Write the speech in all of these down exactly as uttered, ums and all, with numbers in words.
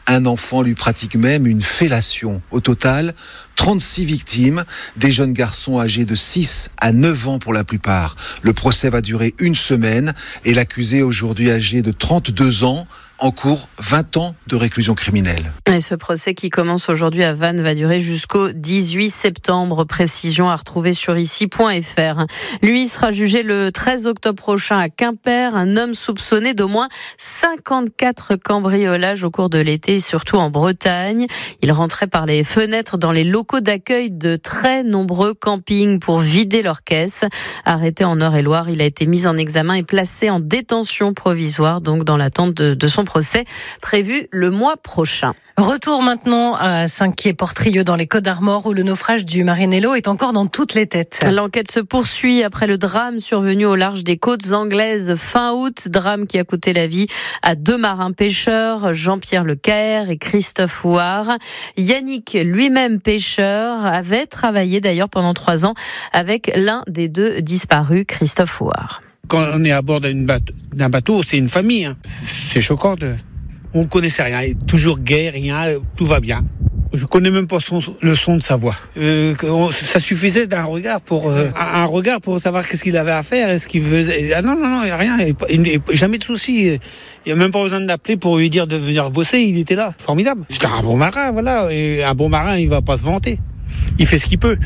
Un enfant lui pratique même une fellation. Au total, trente-six victimes, des jeunes garçons âgés de six à neuf ans pour la plupart. Le procès va durer une semaine et l'accusé, aujourd'hui âgé de trente-deux ans, encourt vingt ans de réclusion criminelle. Et ce procès qui commence aujourd'hui à Vannes va durer jusqu'au dix-huit septembre. Précision à retrouver sur ici point f r. Lui sera jugé le treize octobre prochain à Quimper. Un homme soupçonné d'au moins cinquante-quatre cambriolages au cours de l'été et surtout en Bretagne. Il rentrait par les fenêtres dans les locaux d'accueil de très nombreux campings pour vider leurs caisses. Arrêté en Eure-et-Loire, il a été mis en examen et placé en détention provisoire, donc dans l'attente de, de son procès prévu le mois prochain. Retour maintenant à Saint-Quay-Portrieux dans les Côtes-d'Armor où le naufrage du Marinello est encore dans toutes les têtes. L'enquête se poursuit après le drame survenu au large des côtes anglaises fin août. Drame qui a coûté la vie à deux marins pêcheurs, Jean-Pierre Lecaer et Christophe Houard. Yannick, lui-même pêcheur, avait travaillé d'ailleurs pendant trois ans avec l'un des deux disparus, Christophe Houard. Quand on est à bord d'un bateau, d'un bateau c'est une famille. Hein. C'est choquant. De... On ne connaissait rien. Toujours gai, rien, tout va bien. Je connais même pas son, le son de sa voix. Euh, on, ça suffisait d'un regard pour euh, un, un regard pour savoir qu'est-ce qu'il avait à faire, est-ce qu'il faisait. Ah non non non, il y a rien, il, il, jamais de souci. Il y a même pas besoin de l'appeler pour lui dire de venir bosser. Il était là, formidable. C'était un bon marin, voilà. Et un bon marin, il va pas se vanter. Il fait ce qu'il peut.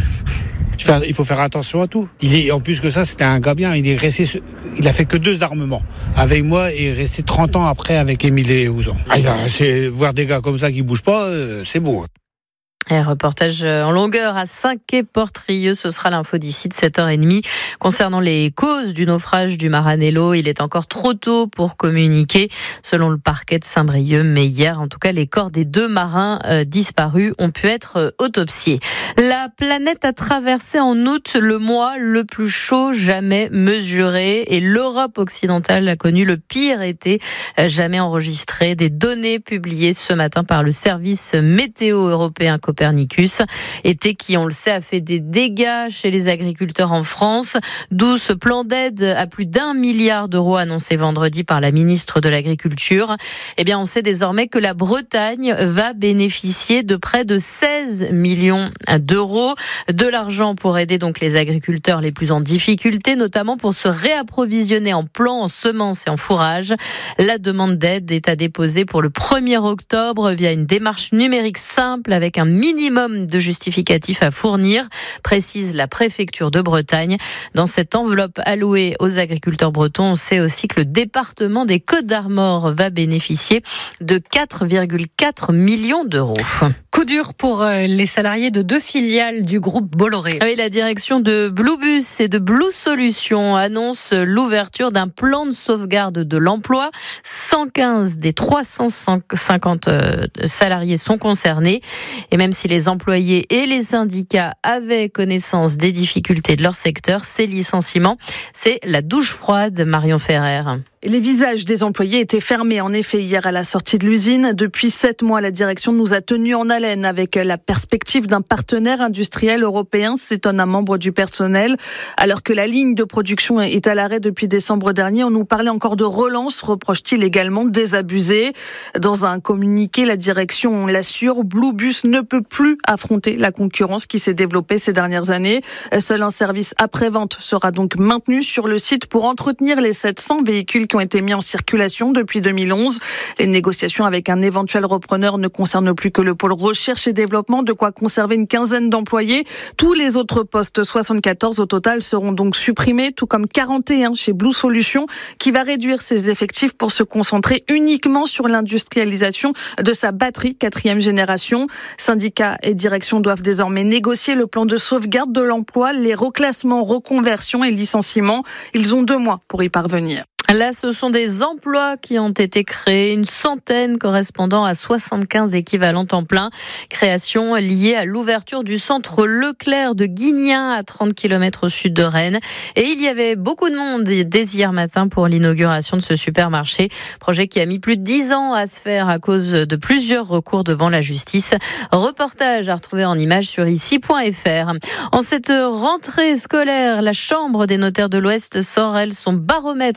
Il faut faire attention à tout. Il est, en plus que ça, c'était un gars bien. Il est resté, il a fait que deux armements avec moi et est resté trente ans après avec Émile et Ouzan. Ah, c'est, voir des gars comme ça qui bougent pas, c'est beau. Et reportage en longueur à Saint-Quay-Portrieux, ce sera l'info d'ici de sept heures trente. Concernant les causes du naufrage du Maranello, il est encore trop tôt pour communiquer, selon le parquet de Saint-Brieuc. Mais hier, en tout cas, les corps des deux marins euh, disparus ont pu être euh, autopsiés. La planète a traversé en août le mois le plus chaud jamais mesuré et l'Europe occidentale a connu le pire été euh, jamais enregistré. Des données publiées ce matin par le service météo européen Copernicus. Été qui, on le sait, a fait des dégâts chez les agriculteurs en France. D'où ce plan d'aide à plus d'un milliard d'euros annoncé vendredi par la ministre de l'Agriculture. Eh bien, on sait désormais que la Bretagne va bénéficier de près de seize millions d'euros. De l'argent pour aider donc les agriculteurs les plus en difficulté, notamment pour se réapprovisionner en plants, en semences et en fourrage. La demande d'aide est à déposer pour le premier octobre via une démarche numérique simple avec un minimum de justificatifs à fournir, précise la préfecture de Bretagne. Dans cette enveloppe allouée aux agriculteurs bretons, on sait aussi que le département des Côtes-d'Armor va bénéficier de quatre virgule quatre millions d'euros. Coup dur pour les salariés de deux filiales du groupe Bolloré. Oui, la direction de Bluebus et de Blue Solutions annonce l'ouverture d'un plan de sauvegarde de l'emploi. cent quinze des trois cent cinquante salariés sont concernés. Et même si les employés et les syndicats avaient connaissance des difficultés de leur secteur, ces licenciements, c'est la douche froide, Marion Ferrer. Les visages des employés étaient fermés, en effet, hier à la sortie de l'usine. Depuis sept mois, la direction nous a tenus en haleine avec la perspective d'un partenaire industriel européen, s'étonne un membre du personnel. Alors que la ligne de production est à l'arrêt depuis décembre dernier, on nous parlait encore de relance, reproche-t-il également désabusé. Dans un communiqué, la direction l'assure, Bluebus ne peut plus affronter la concurrence qui s'est développée ces dernières années. Seul un service après-vente sera donc maintenu sur le site pour entretenir les sept cents véhicules qui ont été mis en circulation depuis deux mille onze. Les négociations avec un éventuel repreneur ne concernent plus que le pôle recherche et développement, de quoi conserver une quinzaine d'employés. Tous les autres postes, soixante-quatorze au total, seront donc supprimés, tout comme quarante et un chez Blue Solutions, qui va réduire ses effectifs pour se concentrer uniquement sur l'industrialisation de sa batterie quatrième génération. Syndicats et direction doivent désormais négocier le plan de sauvegarde de l'emploi, les reclassements, reconversions et licenciements. Ils ont deux mois pour y parvenir. Là, ce sont des emplois qui ont été créés, une centaine correspondant à soixante-quinze équivalents temps plein. Création liée à l'ouverture du centre Leclerc de Guignin à trente kilomètres au sud de Rennes. Et il y avait beaucoup de monde dès hier matin pour l'inauguration de ce supermarché. Projet qui a mis plus de dix ans à se faire à cause de plusieurs recours devant la justice. Reportage à retrouver en images sur ici point f r. En cette rentrée scolaire, la Chambre des notaires de l'Ouest sort, elle, son baromètre sur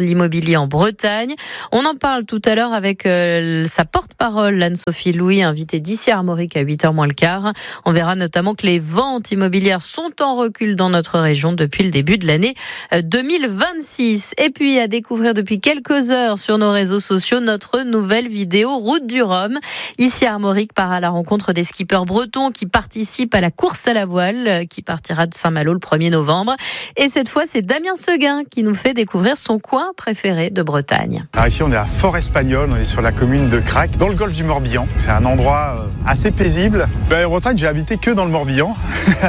l'immobilier en Bretagne. On en parle tout à l'heure avec euh, sa porte-parole, Anne-Sophie Louis, invitée d'ici à Armorique à huit heures moins le quart. On verra notamment que les ventes immobilières sont en recul dans notre région depuis le début de l'année deux mille vingt-six. Et puis à découvrir depuis quelques heures sur nos réseaux sociaux notre nouvelle vidéo Route du Rhum. Ici à Armorique, part à la rencontre des skippers bretons qui participent à la course à la voile qui partira de Saint-Malo le premier novembre. Et cette fois, c'est Damien Seguin qui nous fait découvrir son coin préféré de Bretagne. Alors ici, on est à Fort-Espagnol, on est sur la commune de Crac, dans le golfe du Morbihan. C'est un endroit assez paisible. Ben, en Bretagne, j'ai habité que dans le Morbihan.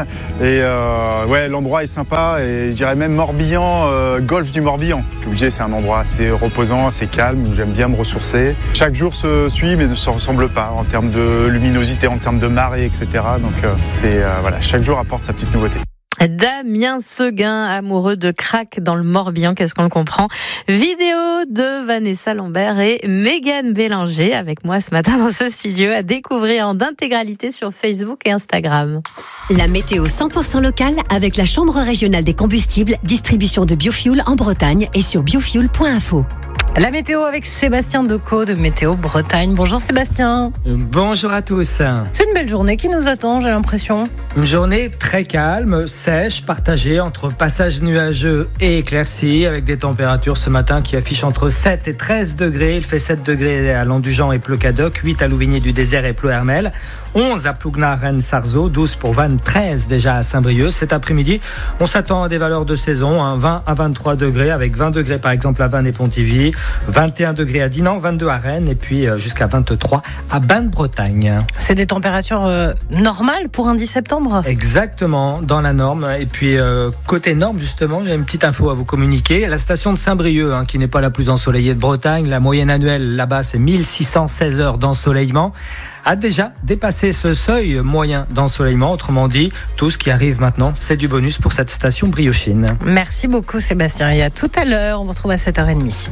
et euh, ouais, l'endroit est sympa et je dirais même Morbihan, euh, golfe du Morbihan. Je suis obligé, c'est un endroit assez reposant, assez calme, où j'aime bien me ressourcer. Chaque jour se suit, mais ne se ressemble pas en termes de luminosité, en termes de marée, et cetera. Donc euh, c'est euh, voilà, chaque jour apporte sa petite nouveauté. Damien Seguin, amoureux de Crac dans le Morbihan, qu'est-ce qu'on le comprend. Vidéo de Vanessa Lambert et Mégane Bélanger avec moi ce matin dans ce studio à découvrir en intégralité sur Facebook et Instagram. La météo cent pour cent locale avec la Chambre régionale des combustibles, distribution de biofuel en Bretagne et sur biofuel point info. La météo avec Sébastien Decaux de Météo Bretagne. Bonjour Sébastien. Bonjour à tous. C'est une belle journée qui nous attend, j'ai l'impression. Une journée très calme, sèche, partagée entre passages nuageux et éclaircies, avec des températures ce matin qui affichent entre sept et treize degrés. Il fait sept degrés à Landujan et Pleucadoc, huit à Louvigné-du-Désert et Plouhermel, onze à Plougna, Rennes, Sarzeau, douze pour Vannes, treize déjà à Saint-Brieuc. Cet après-midi, on s'attend à des valeurs de saison, hein, vingt à vingt-trois degrés, avec vingt degrés par exemple à Vannes et Pontivy, vingt et un degrés à Dinan, vingt-deux à Rennes et puis euh, jusqu'à vingt-trois à Bannes-Bretagne. C'est des températures euh, normales pour un dix septembre ? Exactement, dans la norme. Et puis euh, côté norme justement, il y a une petite info à vous communiquer. La station de Saint-Brieuc, hein, qui n'est pas la plus ensoleillée de Bretagne, la moyenne annuelle là-bas c'est mille six cent seize heures d'ensoleillement, a déjà dépassé ce seuil moyen d'ensoleillement. Autrement dit, tout ce qui arrive maintenant, c'est du bonus pour cette station briochine. Merci beaucoup Sébastien et à tout à l'heure. On vous retrouve à sept heures trente.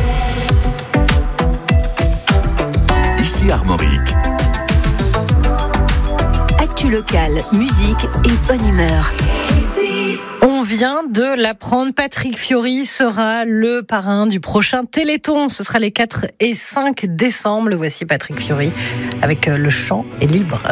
Ici Armorique. Actu locale, musique et bonne humeur. On vient de l'apprendre, Patrick Fiori sera le parrain du prochain Téléthon. Ce sera les quatre et cinq décembre. Le voici Patrick Fiori avec Le chant est libre.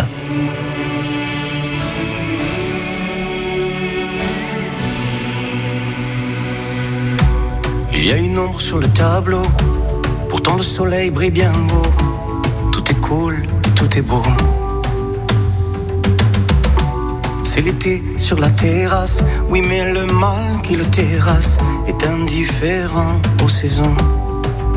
Il y a une ombre sur le tableau, pourtant le soleil brille bien beau. Tout est cool, tout est beau. C'est l'été sur la terrasse, oui mais le mal qui le terrasse est indifférent aux saisons.